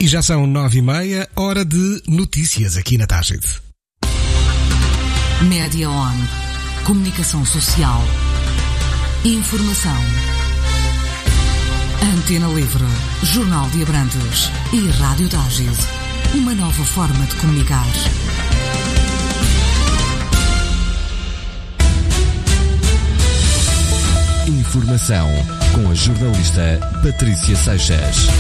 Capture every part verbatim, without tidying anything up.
já são nove e meia, hora de notícias aqui na Tágide. Média On. Comunicação social. Informação. Antena Livre. Jornal de Abrantes. E Rádio Tágide. Uma nova forma de comunicar. Informação com a jornalista Patrícia Seixas.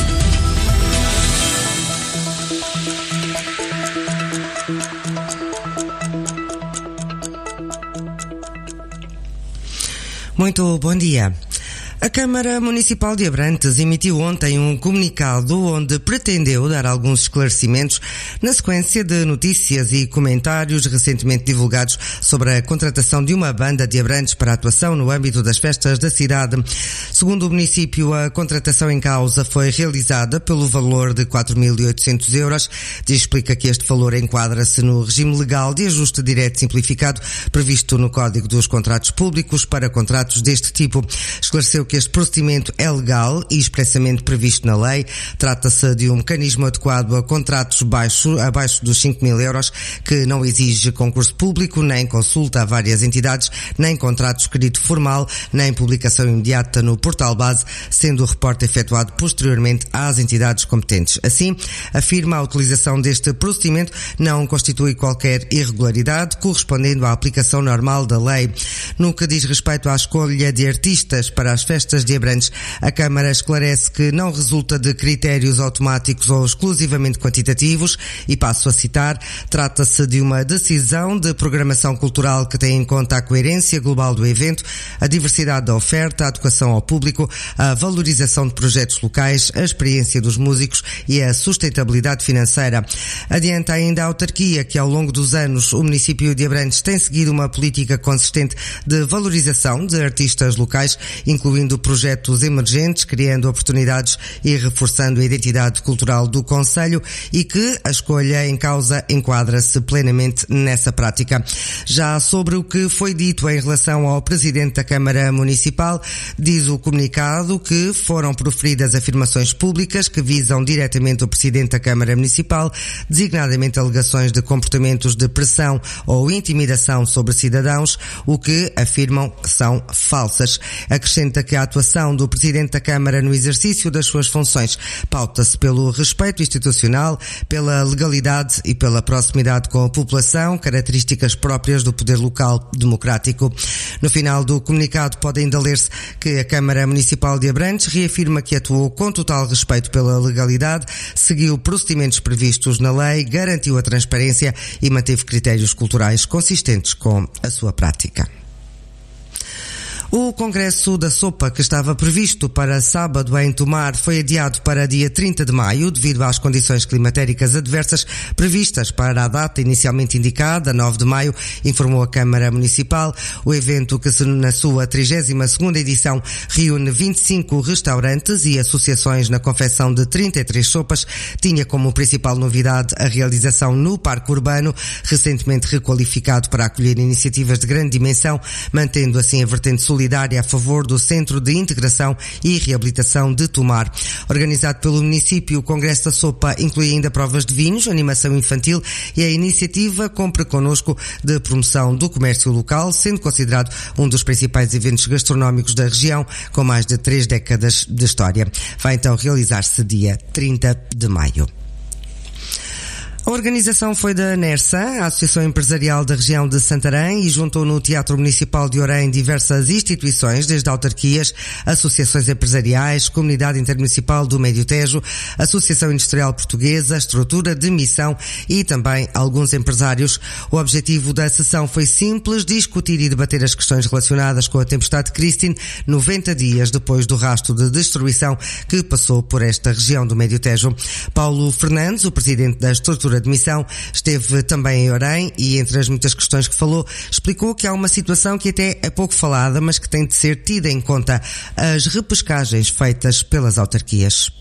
Muito bom dia. A Câmara Municipal de Abrantes emitiu ontem um comunicado onde pretendeu dar alguns esclarecimentos na sequência de notícias e comentários recentemente divulgados sobre a contratação de uma banda de Abrantes para atuação no âmbito das festas da cidade. Segundo o município, a contratação em causa foi realizada pelo valor de quatro mil e oitocentos euros. Diz, explica que este valor enquadra-se no regime legal de ajuste direto simplificado previsto no Código dos Contratos Públicos para contratos deste tipo. Esclareceu que este procedimento é legal e expressamente previsto na lei. Trata-se de um mecanismo adequado a contratos baixo, abaixo dos cinco mil euros, que não exige concurso público, nem consulta a várias entidades, nem contrato escrito formal, nem publicação imediata no portal base, sendo o reporte efetuado posteriormente às entidades competentes. Assim, afirma, a utilização deste procedimento não constitui qualquer irregularidade, correspondendo à aplicação normal da lei. No que diz respeito à escolha de artistas para as festas de Abrantes, a Câmara esclarece que não resulta de critérios automáticos ou exclusivamente quantitativos e, passo a citar, trata-se de uma decisão de programação cultural que tem em conta a coerência global do evento, a diversidade da oferta, a adequação ao público, a valorização de projetos locais, a experiência dos músicos e a sustentabilidade financeira. Adianta ainda a autarquia que, ao longo dos anos, o município de Abrantes tem seguido uma política consistente de valorização de artistas locais, incluindo projetos emergentes, criando oportunidades e reforçando a identidade cultural do concelho, e que a escolha em causa enquadra-se plenamente nessa prática. Já sobre o que foi dito em relação ao Presidente da Câmara Municipal, diz o comunicado que foram proferidas afirmações públicas que visam diretamente o Presidente da Câmara Municipal, designadamente alegações de comportamentos de pressão ou intimidação sobre cidadãos, o que afirmam são falsas. Acrescenta que a atuação do Presidente da Câmara no exercício das suas funções pauta-se pelo respeito institucional, pela legalidade e pela proximidade com a população, características próprias do poder local democrático. No final do comunicado pode ainda ler-se que a Câmara Municipal de Abrantes reafirma que atuou com total respeito pela legalidade, seguiu procedimentos previstos na lei, garantiu a transparência e manteve critérios culturais consistentes com a sua prática. O Congresso da Sopa, que estava previsto para sábado em Tomar, foi adiado para dia trinta de maio devido às condições climatéricas adversas previstas para a data inicialmente indicada, nove de maio, informou a Câmara Municipal. O evento, que na sua trigésima segunda edição reúne vinte e cinco restaurantes e associações na confecção de trinta e três sopas, tinha como principal novidade a realização no Parque Urbano, recentemente requalificado para acolher iniciativas de grande dimensão, mantendo assim a vertente solidária a favor do Centro de Integração e Reabilitação de Tomar. Organizado pelo município, o Congresso da Sopa inclui ainda provas de vinhos, animação infantil e a iniciativa Compre Connosco, de promoção do comércio local, sendo considerado um dos principais eventos gastronómicos da região, com mais de três décadas de história. Vai então realizar-se dia trinta de maio. A organização foi da NERSA, a Associação Empresarial da Região de Santarém, e juntou no Teatro Municipal de Orém diversas instituições, desde autarquias, associações empresariais, Comunidade Intermunicipal do Médio Tejo, Associação Industrial Portuguesa, Estrutura de Missão e também alguns empresários. O objetivo da sessão foi simples: discutir e debater as questões relacionadas com a tempestade Christine, noventa dias depois do rastro de destruição que passou por esta região do Médio Tejo. Paulo Fernandes, o presidente da Estrutura de Missão, esteve também em Orém e, entre as muitas questões que falou, explicou que há uma situação que até é pouco falada, mas que tem de ser tida em conta: as repescagens feitas pelas autarquias.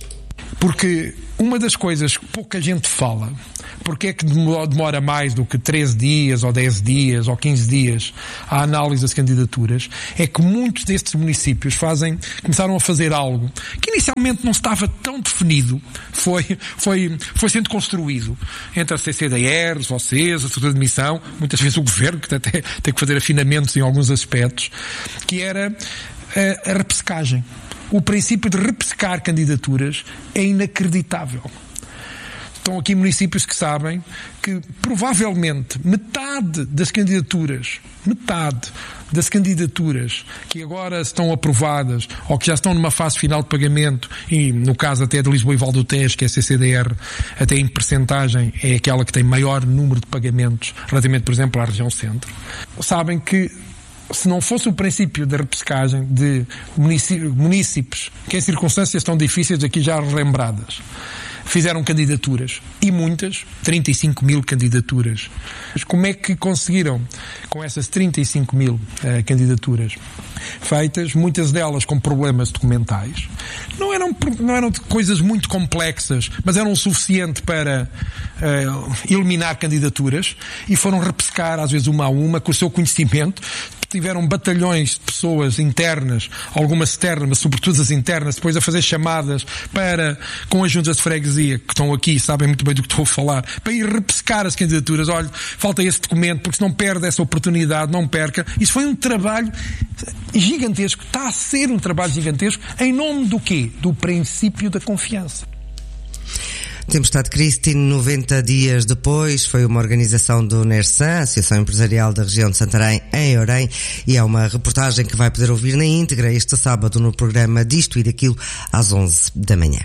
Porque uma das coisas que pouca gente fala, porque é que demora mais do que treze dias, ou dez dias, ou quinze dias a análise das candidaturas, é que muitos destes municípios fazem, começaram a fazer algo que inicialmente não estava tão definido, foi, foi, foi sendo construído entre a C C D R, vocês, a estrutura de missão, muitas vezes o governo, que até tem que fazer afinamentos em alguns aspectos, que era a, a repescagem. O princípio de repescar candidaturas é inacreditável. Estão aqui municípios que sabem que provavelmente metade das candidaturas, metade das candidaturas que agora estão aprovadas ou que já estão numa fase final de pagamento, e no caso até de Lisboa e Val do Tejo, que é a C C D R, até em percentagem é aquela que tem maior número de pagamentos relativamente, por exemplo, à região centro, sabem que se não fosse o princípio da repescagem de municípios que em circunstâncias tão difíceis aqui já relembradas fizeram candidaturas, e muitas, trinta e cinco mil candidaturas. Mas como é que conseguiram, com essas trinta e cinco mil uh, candidaturas feitas, muitas delas com problemas documentais, não eram, não eram coisas muito complexas, mas eram o suficiente para uh, eliminar candidaturas, e foram repescar, às vezes uma a uma, com o seu conhecimento. Tiveram batalhões de pessoas internas, algumas externas, mas sobretudo as internas, depois a fazer chamadas para, com as juntas de freguesia, que estão aqui, sabem muito bem do que estou a falar, para ir repescar as candidaturas. Olha, falta esse documento, porque se não perde essa oportunidade, não perca. Isso foi um trabalho gigantesco, está a ser um trabalho gigantesco, em nome do quê? Do princípio da confiança. Tempestade Christine, noventa dias depois, foi uma organização do NERSAN, Associação Empresarial da Região de Santarém, em Orém, e é uma reportagem que vai poder ouvir na íntegra este sábado no programa Disto e Daquilo, às onze da manhã.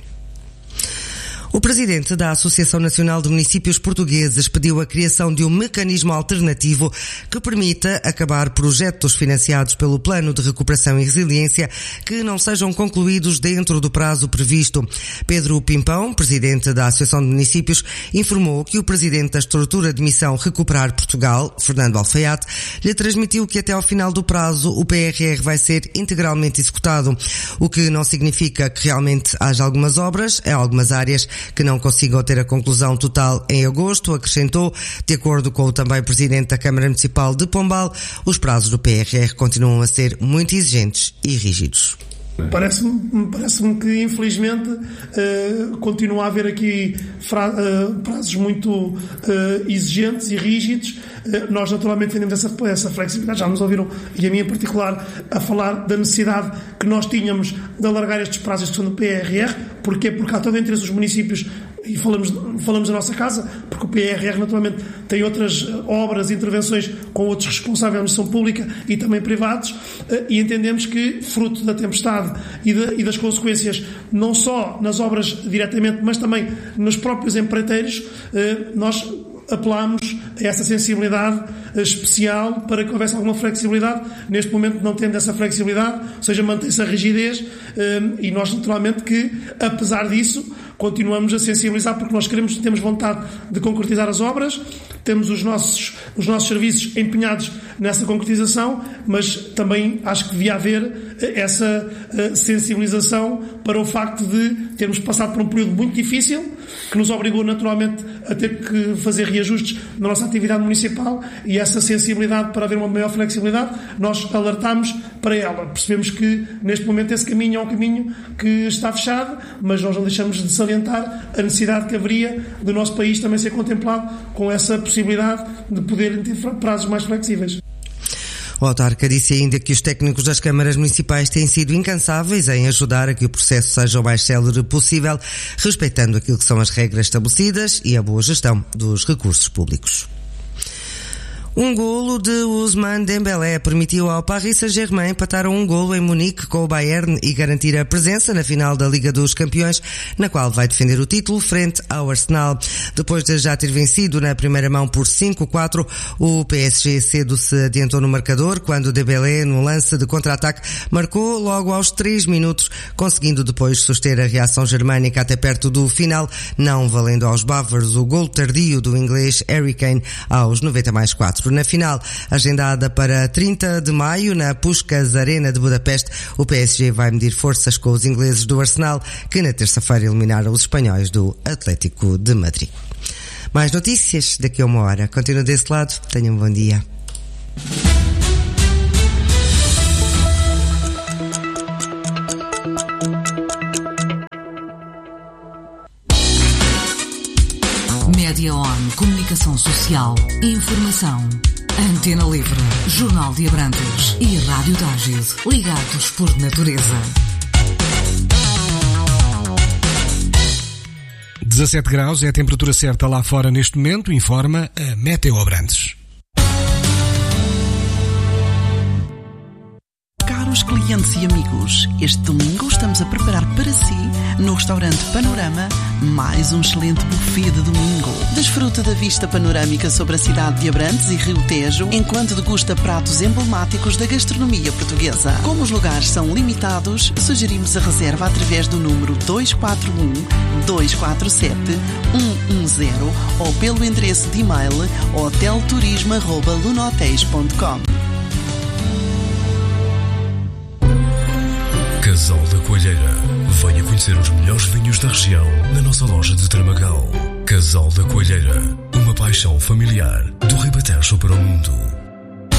O presidente da Associação Nacional de Municípios Portugueses pediu a criação de um mecanismo alternativo que permita acabar projetos financiados pelo Plano de Recuperação e Resiliência que não sejam concluídos dentro do prazo previsto. Pedro Pimpão, presidente da Associação de Municípios, informou que o presidente da estrutura de missão Recuperar Portugal, Fernando Alfaiate, lhe transmitiu que até ao final do prazo o P R R vai ser integralmente executado, o que não significa que realmente haja algumas obras em algumas áreas que não consigam ter a conclusão total em agosto. Acrescentou, de acordo com o também presidente da Câmara Municipal de Pombal, os prazos do P R R continuam a ser muito exigentes e rígidos. Parece-me, parece-me que, infelizmente, uh, continua a haver aqui fra- uh, prazos muito uh, exigentes e rígidos. Uh, nós, naturalmente, temos essa, essa flexibilidade. Já nos ouviram, e a mim em particular, a falar da necessidade que nós tínhamos de alargar estes prazos de questão do P R R. Porquê? Porque há todo o interesse dos municípios, e falamos, falamos da nossa casa, porque o P R R, naturalmente, tem outras obras e intervenções com outros responsáveis da administração pública e também privados, e entendemos que, fruto da tempestade e, de, e das consequências, não só nas obras diretamente, mas também nos próprios empreiteiros, nós apelámos a essa sensibilidade especial para que houvesse alguma flexibilidade. Neste momento não tendo essa flexibilidade, ou seja, mantém-se a rigidez, e nós naturalmente que, apesar disso, continuamos a sensibilizar, porque nós queremos, temos vontade de concretizar as obras, temos os nossos, os nossos serviços empenhados nessa concretização, mas também acho que devia haver essa sensibilização para o facto de termos passado por um período muito difícil, que nos obrigou naturalmente a ter que fazer reajustes na nossa atividade municipal, e essa sensibilidade para haver uma maior flexibilidade, nós alertámos para ela. Percebemos que neste momento esse caminho é um caminho que está fechado, mas nós não deixamos de salientar a necessidade que haveria do nosso país também ser contemplado com essa possibilidade de poder ter prazos mais flexíveis. O autarca disse ainda que os técnicos das câmaras municipais têm sido incansáveis em ajudar a que o processo seja o mais célere possível, respeitando aquilo que são as regras estabelecidas e a boa gestão dos recursos públicos. Um golo de Ousmane Dembélé permitiu ao Paris Saint-Germain empatar a um golo em Munique com o Bayern e garantir a presença na final da Liga dos Campeões, na qual vai defender o título frente ao Arsenal. Depois de já ter vencido na primeira mão por cinco a quatro, o P S G cedo se adiantou no marcador quando Dembélé, no lance de contra-ataque, marcou logo aos três minutos, conseguindo depois suster a reação germânica até perto do final, não valendo aos bávaros o golo tardio do inglês Harry Kane aos noventa mais quatro. quatro. Na final, agendada para trinta de maio, na Puskás Arena de Budapeste, o P S G vai medir forças com os ingleses do Arsenal, que na terça-feira eliminaram os espanhóis do Atlético de Madrid. Mais notícias daqui a uma hora. Continua desse lado. Tenham um bom dia. Média On, comunicação social, informação. Antena Livre, Jornal de Abrantes e Rádio Tágil, ligados por natureza. dezassete graus é a temperatura certa lá fora neste momento, informa a Meteo Abrantes. Caros clientes e amigos, este domingo estamos a preparar para si, no restaurante Panorama, mais um excelente buffet de domingo. Desfruta da vista panorâmica sobre a cidade de Abrantes e Rio Tejo, enquanto degusta pratos emblemáticos da gastronomia portuguesa. Como os lugares são limitados, sugerimos a reserva através do número dois quatro um, dois quatro sete, um um zero ou pelo endereço de e-mail hotelturismo arroba lunotéis ponto com. Casal da Coalheira. Venha conhecer os melhores vinhos da região na nossa loja de Tramagal. Casal da Coalheira. Uma paixão familiar do Ribatejo para o mundo.